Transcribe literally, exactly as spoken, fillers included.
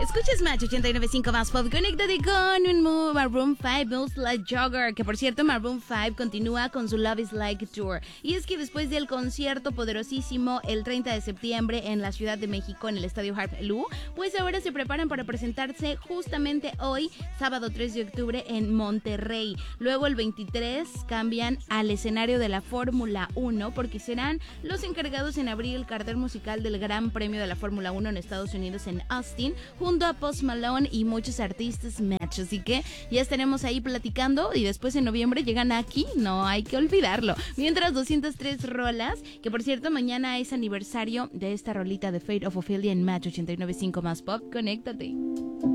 Escuchas Match ochenta y nueve punto cinco más pop. Conéctate con un move Maroon cinco, Moves Like Jogger. Que por cierto, Maroon cinco continúa con su Love is Like Tour. Y es que después del concierto poderosísimo el treinta de septiembre en la Ciudad de México, en el Estadio Harp Lou, pues ahora se preparan para presentarse justamente hoy, sábado tres de octubre, en Monterrey. Luego el veintitrés cambian al escenario de la Fórmula uno, porque serán los encargados en abrir el cartel musical del Gran Premio de la Fórmula uno en Estados Unidos, en Austin, junto a Post Malone y muchos artistas Match. Así que ya estaremos ahí platicando y después en noviembre llegan aquí, no hay que olvidarlo. Mientras doscientas tres rolas, que por cierto mañana es aniversario de esta rolita de Fate of Ophelia en Match ochenta y nueve punto cinco más pop. Conéctate.